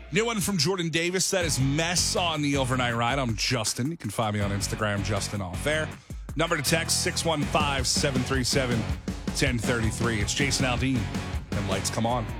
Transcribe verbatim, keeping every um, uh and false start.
New one from Jordan Davis. That is Mess on the Overnight Ride. I'm Justin. You can find me on Instagram, Justin Off Air. Number to text, six one five, seven three seven, one zero three three. It's Jason Aldean, and lights come on.